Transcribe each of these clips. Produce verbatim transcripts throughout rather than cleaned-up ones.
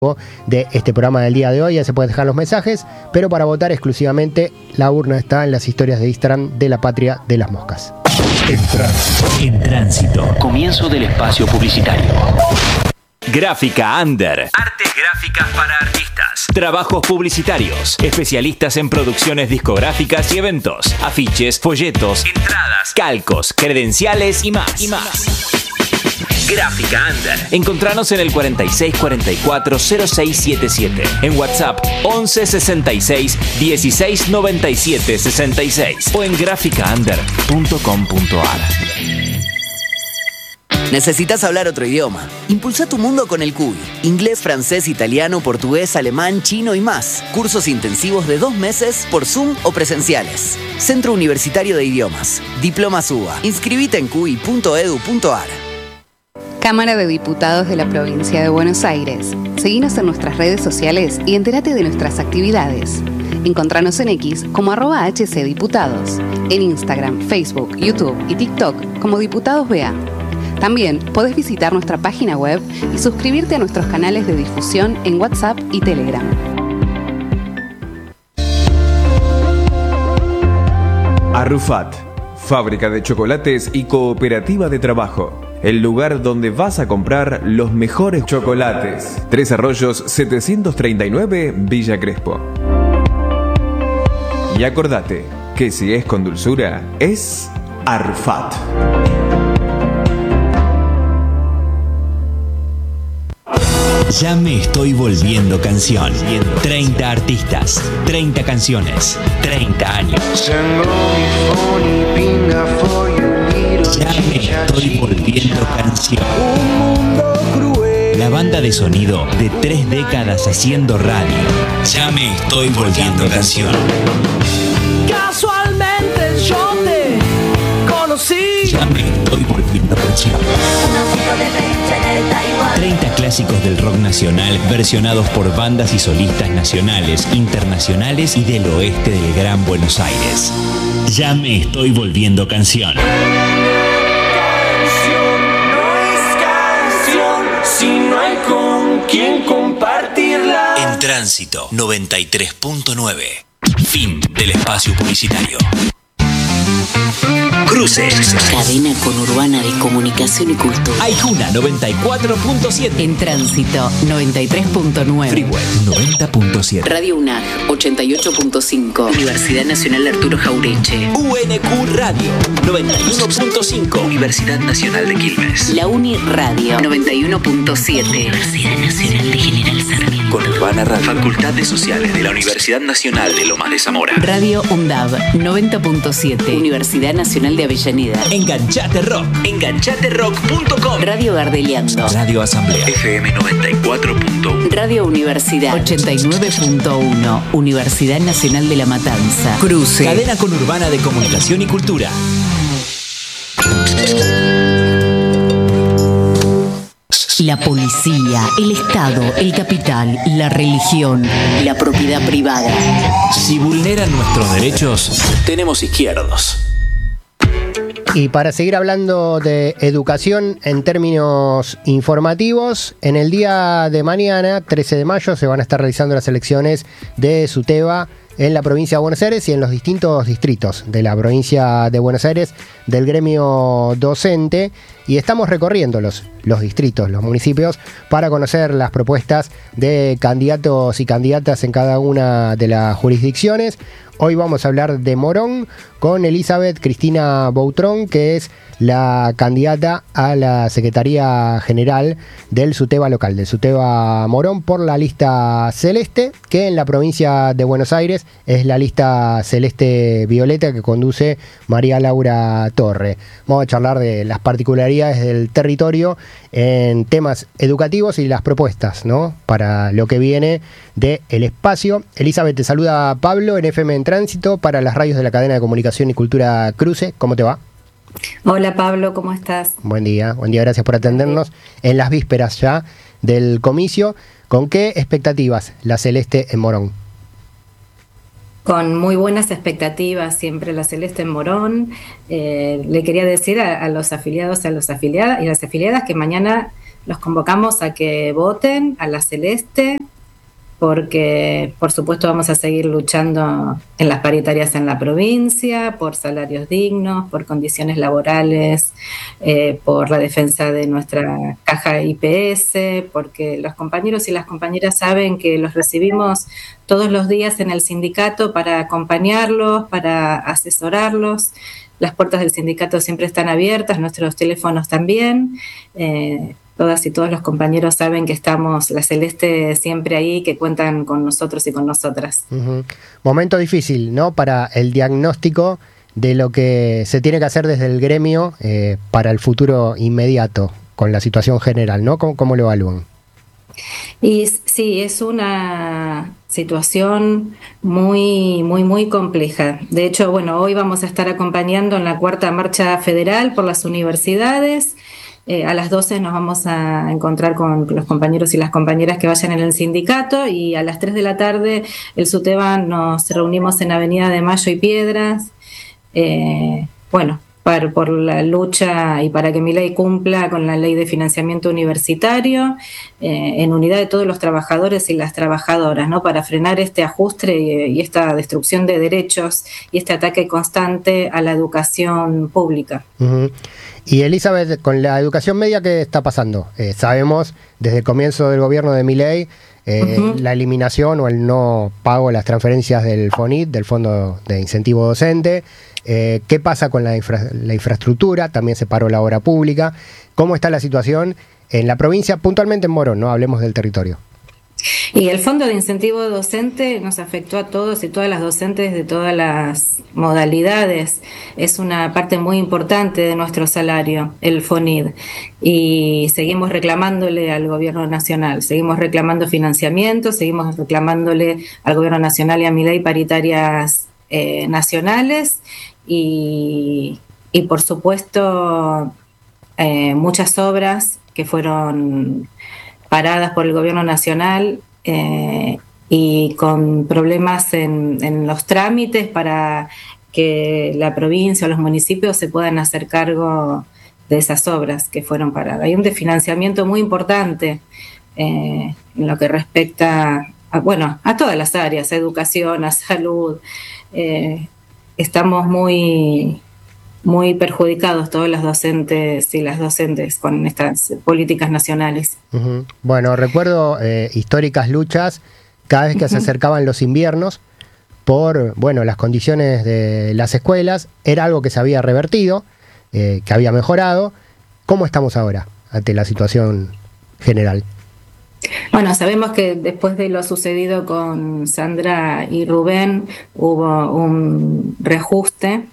de este programa del día de hoy. Ya se pueden dejar los mensajes, pero para votar exclusivamente la urna está en las historias de Instagram de la Patria de las Moscas. En tránsito. En tránsito. Comienzo del espacio publicitario. Gráfica Under. Artes gráficas para artistas. Trabajos publicitarios. Especialistas en producciones discográficas y eventos. Afiches, folletos, entradas, calcos, credenciales y más. Y más. Gráfica Under. Encontranos en el cuarenta y seis cuarenta y cuatro cero seis setenta y siete. En WhatsApp once sesenta y seis dieciséis noventa y siete sesenta y seis o en gráfica under punto com punto a r. ¿Necesitas hablar otro idioma? Impulsa tu mundo con el CUI. Inglés, francés, italiano, portugués, alemán, chino y más. Cursos intensivos de dos meses por Zoom o presenciales. Centro Universitario de Idiomas. Diplomas U B A. Inscribite en cui punto edu punto a r. Cámara de Diputados de la Provincia de Buenos Aires. Seguinos en nuestras redes sociales y entérate de nuestras actividades. Encontranos en X como arroba hcdiputados, en Instagram, Facebook, YouTube y TikTok como Diputados B A. También podés visitar nuestra página web y suscribirte a nuestros canales de difusión en WhatsApp y Telegram. Arrufat, fábrica de chocolates y cooperativa de trabajo. El lugar donde vas a comprar los mejores chocolates. Tres Arroyos setecientos treinta y nueve, Villa Crespo. Y acordate que si es con dulzura, es Arrufat. Ya me estoy volviendo canción. treinta artistas, treinta canciones, treinta años. Ya me estoy volviendo canción. La banda de sonido de tres décadas haciendo radio. Ya me estoy volviendo canción. Casualmente yo te conocí. Ya me estoy volviendo canción. treinta clásicos del rock nacional versionados por bandas y solistas nacionales, internacionales y del oeste del Gran Buenos Aires. Ya me estoy volviendo canción. Si no hay con quien compartirla. En Tránsito noventa y tres punto nueve. Fin del espacio publicitario. Cruces. Cadena conurbana de comunicación y cultura. Aijuna noventa y cuatro punto siete. En Tránsito noventa y tres punto nueve. Freeway noventa punto siete. Radio UNAG ochenta y ocho punto cinco. Universidad Nacional Arturo Jaureche. U N Q Radio noventa y uno punto cinco. Universidad Nacional de Quilmes. La Uni Radio noventa y uno punto siete. Universidad Nacional de General Sarmiento. Conurbana Radio. Facultad de Sociales de la Universidad Nacional de Lomas de Zamora. Radio UNDAV noventa punto siete. Universidad Nacional de Avellaneda. Enganchate Rock. Enganchate rock punto com. Radio Gardeliando. Radio Asamblea. F M noventa y cuatro punto uno. Radio Universidad ochenta y nueve punto uno. Universidad Nacional de La Matanza. Cruce. Cadena conurbana de comunicación y cultura. La policía, el Estado, el capital, la religión, la propiedad privada. Si vulneran nuestros derechos, tenemos izquierdos. Y para seguir hablando de educación en términos informativos, en el día de mañana, trece de mayo, se van a estar realizando las elecciones de SUTEBA en la provincia de Buenos Aires y en los distintos distritos de la provincia de Buenos Aires del gremio docente, y estamos recorriendo los, los distritos, los municipios, para conocer las propuestas de candidatos y candidatas en cada una de las jurisdicciones. Hoy vamos a hablar de Morón con Elizabeth Cristina Boutrón, que es la candidata a la Secretaría General del SUTEBA local, del SUTEBA Morón, por la lista celeste, que en la provincia de Buenos Aires es la lista celeste violeta que conduce María Laura Torre. Vamos a charlar de las particularidades del territorio en temas educativos y las propuestas, ¿no?, para lo que viene del espacio. Elizabeth, te saluda Pablo en F M en Tránsito para las radios de la cadena de comunicación y cultura Cruce. ¿Cómo te va? Hola Pablo, ¿cómo estás? Buen día, buen día, gracias por atendernos en las vísperas ya del comicio. ¿Con qué expectativas la Celeste en Morón? Con muy buenas expectativas, siempre la Celeste en Morón. Eh, le quería decir a, a los afiliados, a los afiliadas y a las afiliadas que mañana los convocamos a que voten a la celeste, porque por supuesto vamos a seguir luchando en las paritarias en la provincia, por salarios dignos, por condiciones laborales, eh, por la defensa de nuestra caja I P S, porque los compañeros y las compañeras saben que los recibimos todos los días en el sindicato para acompañarlos, para asesorarlos. Las puertas del sindicato siempre están abiertas, nuestros teléfonos también. Eh, Todas y todos los compañeros saben que estamos, la Celeste, siempre ahí, que cuentan con nosotros y con nosotras. Uh-huh. Momento difícil, ¿no? Para el diagnóstico de lo que se tiene que hacer desde el gremio eh, para el futuro inmediato, con la situación general, ¿no? ¿Cómo, cómo lo evalúan? Y sí, es una situación muy, muy, muy compleja. De hecho, bueno, hoy vamos a estar acompañando en la cuarta marcha federal por las universidades. Eh, a las doce nos vamos a encontrar con los compañeros y las compañeras que vayan en el sindicato, y a las tres de la tarde el SUTEBA nos reunimos en Avenida de Mayo y Piedras, eh, bueno, para, por la lucha y para que mi ley cumpla con la ley de financiamiento universitario, eh, en unidad de todos los trabajadores y las trabajadoras, ¿no? Para frenar este ajuste y, y esta destrucción de derechos y este ataque constante a la educación pública. Uh-huh. Y Elizabeth, con la educación media, ¿qué está pasando? Eh, sabemos desde el comienzo del gobierno de Milei eh, uh-huh. la eliminación o el no pago de las transferencias del FONIT, del Fondo de Incentivo Docente. Eh, ¿Qué pasa con la, infra, la infraestructura? También se paró la obra pública. ¿Cómo está la situación en la provincia, puntualmente en Morón? No hablemos del territorio. Y el Fondo de Incentivo Docente nos afectó a todos y todas las docentes de todas las modalidades. Es una parte muy importante de nuestro salario, el FONID. Y seguimos reclamándole al Gobierno Nacional, seguimos reclamando financiamiento, seguimos reclamándole al Gobierno Nacional y a Milei paritarias eh, nacionales y, y por supuesto, eh, muchas obras que fueron paradas por el Gobierno Nacional eh, y con problemas en, en los trámites para que la provincia o los municipios se puedan hacer cargo de esas obras que fueron paradas. Hay un desfinanciamiento muy importante eh, en lo que respecta a, bueno, a todas las áreas, a educación, a salud. Eh, estamos muy... muy perjudicados todos los docentes y las docentes con estas políticas nacionales. Uh-huh. Bueno, recuerdo eh, históricas luchas cada vez que uh-huh. se acercaban los inviernos por, bueno, las condiciones de las escuelas. Era algo que se había revertido, eh, que había mejorado. ¿Cómo estamos ahora ante la situación general? Bueno, sabemos que después de lo sucedido con Sandra y Rubén hubo un reajuste.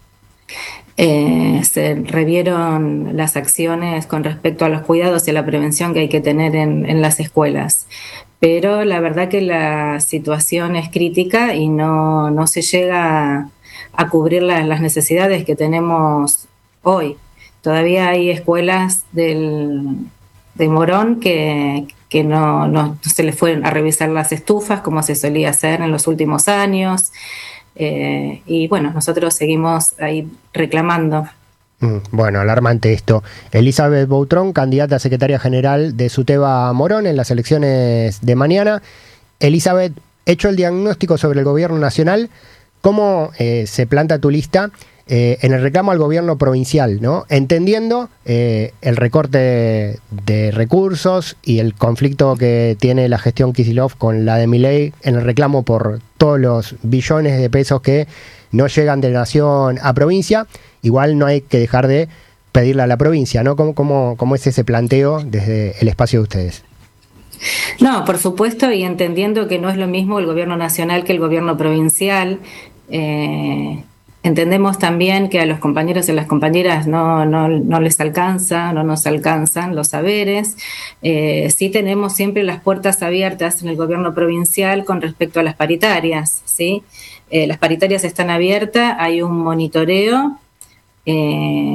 Eh, se revieron las acciones con respecto a los cuidados y a la prevención que hay que tener en, en las escuelas, pero la verdad que la situación es crítica y no, no se llega a, a cubrir la, las necesidades que tenemos hoy. Todavía hay escuelas del, de Morón que, que no, no se les fueron a revisar las estufas como se solía hacer en los últimos años. Eh, y bueno, nosotros seguimos ahí reclamando. Bueno, alarmante esto. Elizabeth Boutrón, candidata a secretaria general de SUTEBA Morón en las elecciones de mañana. Elizabeth, hecho el diagnóstico sobre el gobierno nacional, ¿cómo eh, se planta tu lista eh, en el reclamo al gobierno provincial, ¿no? Entendiendo eh, el recorte de, de recursos y el conflicto que tiene la gestión Kicillof con la de Milei en el reclamo por todos los billones de pesos que no llegan de nación a provincia. Igual no hay que dejar de pedirle a la provincia, ¿no? ¿Cómo, cómo, cómo es ese planteo desde el espacio de ustedes? No, por supuesto, y entendiendo que no es lo mismo el gobierno nacional que el gobierno provincial. Eh, entendemos también que a los compañeros y las compañeras no, no, no les alcanza, no nos alcanzan los saberes. Eh, sí tenemos siempre las puertas abiertas en el gobierno provincial con respecto a las paritarias, ¿sí? Eh, las paritarias están abiertas, hay un monitoreo, eh,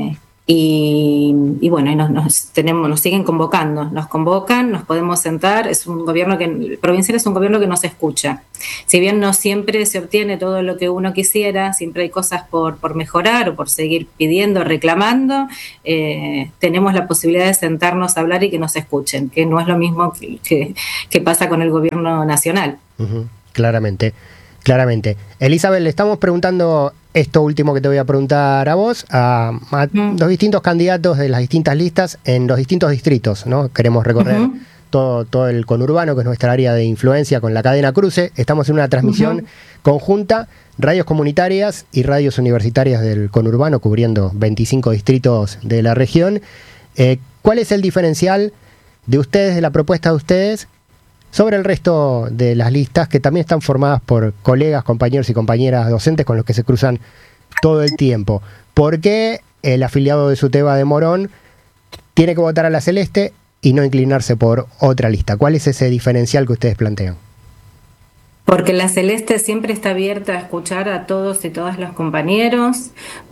Y, y bueno, y nos, nos, tenemos, nos siguen convocando, nos convocan, nos podemos sentar. Es un gobierno que, el provincial es un gobierno que nos escucha. Si bien no siempre se obtiene todo lo que uno quisiera, siempre hay cosas por, por mejorar o por seguir pidiendo, reclamando, eh, tenemos la posibilidad de sentarnos a hablar y que nos escuchen, que no es lo mismo que, que, que pasa con el gobierno nacional. Uh-huh. Claramente, claramente. Elizabeth, le estamos preguntando esto último que te voy a preguntar a vos, a, a uh-huh. los distintos candidatos de las distintas listas en los distintos distritos, ¿no? Queremos recorrer uh-huh. todo, todo el conurbano, que es nuestra área de influencia con la cadena Cruce. Estamos en una transmisión uh-huh. conjunta, radios comunitarias y radios universitarias del conurbano, cubriendo veinticinco distritos de la región. Eh, ¿Cuál es el diferencial de ustedes, de la propuesta de ustedes, sobre el resto de las listas, que también están formadas por colegas, compañeros y compañeras docentes con los que se cruzan todo el tiempo? ¿Por qué el afiliado de SUTEBA de Morón tiene que votar a la Celeste y no inclinarse por otra lista? ¿Cuál es ese diferencial que ustedes plantean? Porque la Celeste siempre está abierta a escuchar a todos y todas los compañeros,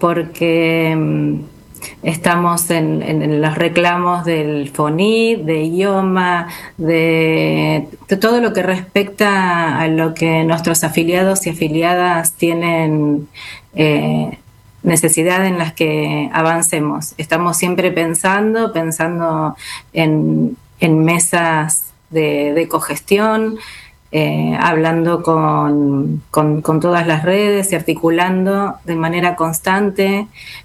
porque estamos en, en los reclamos del FONID, de IOMA, de, de todo lo que respecta a lo que nuestros afiliados y afiliadas tienen eh, necesidad en las que avancemos. Estamos siempre pensando, pensando en, en mesas de, de cogestión, eh, hablando con, con, con todas las redes y articulando de manera constante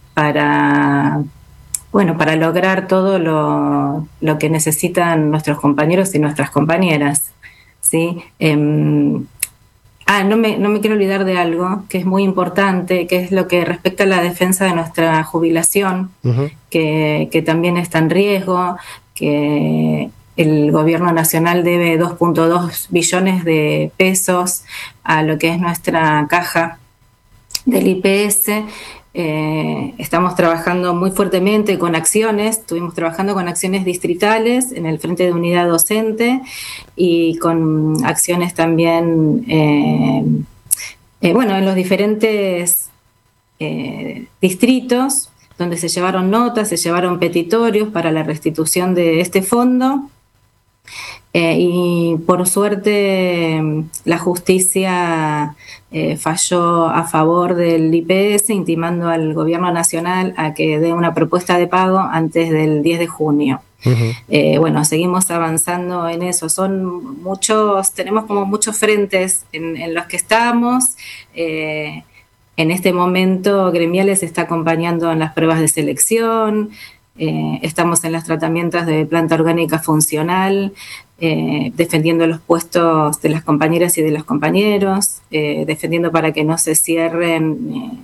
para, bueno, para lograr todo lo, lo que necesitan nuestros compañeros y nuestras compañeras, ¿sí? Eh, ah, no me, no me quiero olvidar de algo que es muy importante, que es lo que respecta a la defensa de nuestra jubilación, uh-huh. que, que también está en riesgo, que el gobierno nacional debe dos punto dos billones de pesos a lo que es nuestra caja del I P S. Eh, estamos trabajando muy fuertemente con acciones, estuvimos trabajando con acciones distritales en el Frente de Unidad Docente y con acciones también, eh, eh, bueno, en los diferentes eh, distritos donde se llevaron notas, se llevaron petitorios para la restitución de este fondo. Eh, y por suerte la justicia eh, falló a favor del I P S, intimando al gobierno nacional a que dé una propuesta de pago antes del diez de junio. Uh-huh. Eh, bueno, seguimos avanzando en eso. Son muchos, tenemos como muchos frentes en, en los que estamos. Eh, en este momento Gremiales está acompañando en las pruebas de selección. Eh, estamos en los tratamientos de planta orgánica funcional, eh, defendiendo los puestos de las compañeras y de los compañeros, eh, defendiendo para que no se cierren eh,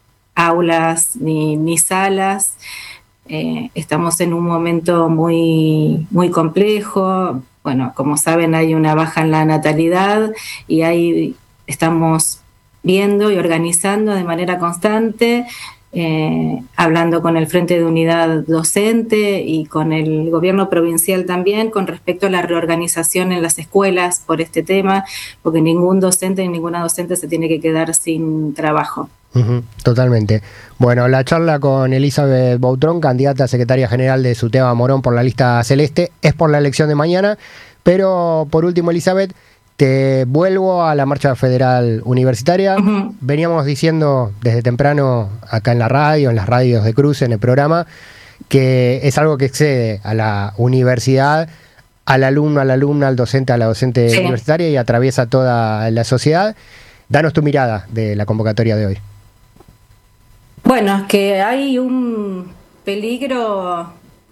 aulas ni, ni salas. Eh, estamos en un momento muy, muy complejo. Bueno, como saben, hay una baja en la natalidad y ahí estamos viendo y organizando de manera constante, Eh, hablando con el Frente de Unidad Docente y con el gobierno provincial también con respecto a la reorganización en las escuelas por este tema, porque ningún docente ni ninguna docente se tiene que quedar sin trabajo. Uh-huh, totalmente. Bueno, la charla con Elizabeth Boutrón, candidata a secretaria general de SUTEBA Morón por la lista Celeste, es por la elección de mañana, pero por último, Elizabeth, te vuelvo a la marcha federal universitaria. Uh-huh. Veníamos diciendo desde temprano acá en la radio, en las radios de Cruce, en el programa, que es algo que excede a la universidad, al alumno, a la alumna, al docente, a la docente sí. universitaria y atraviesa toda la sociedad. Danos tu mirada de la convocatoria de hoy. Bueno, es que hay un peligro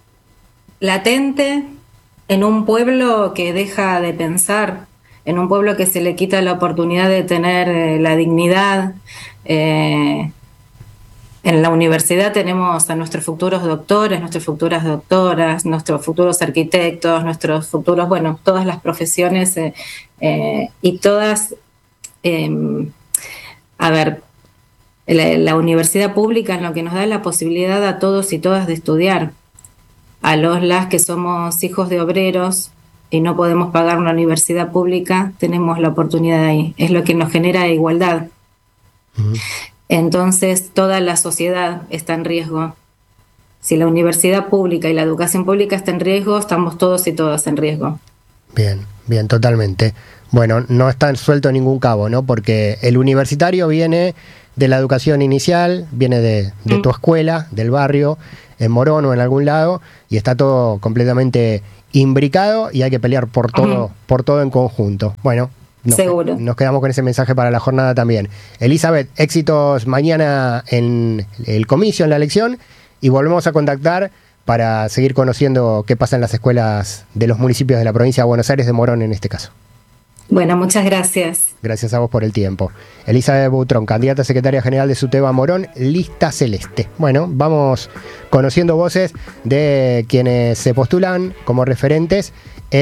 latente en un pueblo que deja de pensar, en un pueblo que se le quita la oportunidad de tener eh, la dignidad. Eh, en la universidad tenemos a nuestros futuros doctores, nuestras futuras doctoras, nuestros futuros arquitectos, nuestros futuros, bueno, todas las profesiones eh, eh, y todas, eh, a ver, la, la universidad pública en lo que nos da la posibilidad a todos y todas de estudiar, a los las que somos hijos de obreros y no podemos pagar una universidad pública, tenemos la oportunidad ahí. Es lo que nos genera igualdad. Uh-huh. Entonces, toda la sociedad está en riesgo. Si la universidad pública y la educación pública está en riesgo, estamos todos y todas en riesgo. Bien, bien, totalmente. Bueno, no está suelto ningún cabo, ¿no? Porque el universitario viene de la educación inicial, viene de, de tu escuela, del barrio, en Morón o en algún lado, y está todo completamente imbricado y hay que pelear por todo, uh-huh. por todo en conjunto. Bueno, nos, seguro. Nos quedamos con ese mensaje para la jornada también. Elizabeth, éxitos mañana en el comicio, en la elección, y volvemos a contactar para seguir conociendo qué pasa en las escuelas de los municipios de la provincia de Buenos Aires, de Morón en este caso. Bueno, muchas gracias. Gracias a vos por el tiempo. Elizabeth Butrón, candidata a secretaria general de SUTEBA Morón, lista celeste. Bueno, vamos conociendo voces de quienes se postulan como referentes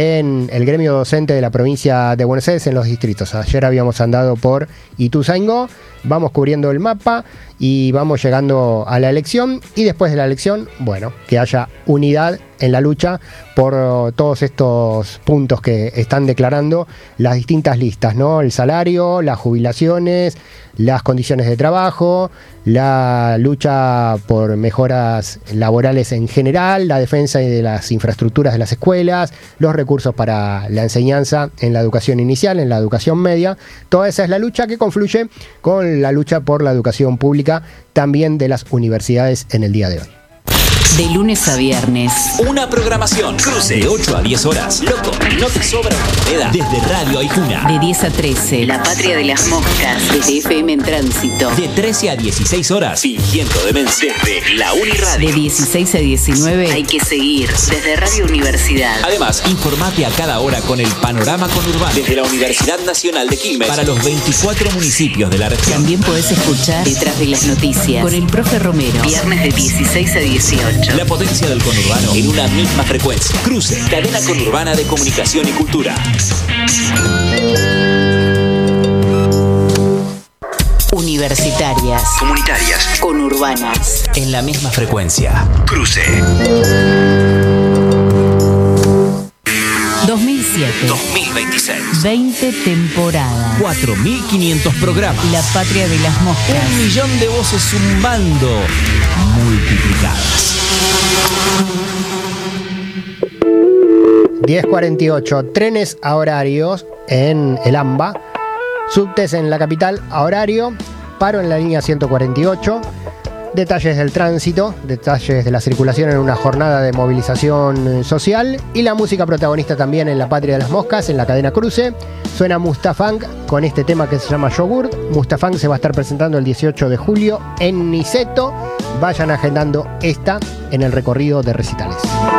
en el gremio docente de la provincia de Buenos Aires en los distritos. Ayer habíamos andado por Ituzaingó, vamos cubriendo el mapa y vamos llegando a la elección, y después de la elección, bueno, que haya unidad en la lucha por todos estos puntos que están declarando las distintas listas, ¿no? El salario, las jubilaciones, las condiciones de trabajo, la lucha por mejoras laborales en general, la defensa de las infraestructuras de las escuelas, los recursos para la enseñanza en la educación inicial, en la educación media. Toda esa es la lucha que confluye con la lucha por la educación pública también de las universidades en el día de hoy. De lunes a viernes. Una programación. Cruce de ocho a diez horas. Loco, no te sobra una moneda. Desde Radio Aijuna. De diez a trece. La Patria de las Moscas. Desde F M en Tránsito. De trece a dieciséis horas. Fingiendo demencia. Desde la Uniradio. De dieciséis a diecinueve. Hay que seguir. Desde Radio Universidad. Además, informate a cada hora con el panorama conurbano. Desde la Universidad Nacional de Quilmes. Para los veinticuatro municipios de la región. También podés escuchar Detrás de las Noticias. Con el profe Romero. Viernes de dieciséis a dieciocho. La potencia del conurbano en una misma frecuencia. Cruce, cadena conurbana de comunicación y cultura. Universitarias. Comunitarias. Conurbanas. En la misma frecuencia. Cruce. dos mil siete. dos mil veintiséis. veinte temporadas. cuatro mil quinientos programas. La Patria de las Moscas. Un millón de voces zumbando. Multiplicadas. diez cuarenta y ocho, trenes a horarios en el AMBA, subtes en la capital a horario, paro en la línea ciento cuarenta y ocho, detalles del tránsito, detalles de la circulación en una jornada de movilización social, y la música protagonista también en la Patria de las Moscas, en la cadena Cruce. Suena Mustafunk con este tema que se llama Yogurt. Mustafunk se va a estar presentando el dieciocho de julio en Niceto. Vayan agendando esta en el recorrido de recitales.